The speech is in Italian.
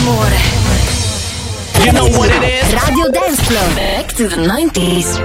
amore. You know what it is? Radio Dance Floor. Back to the 90s.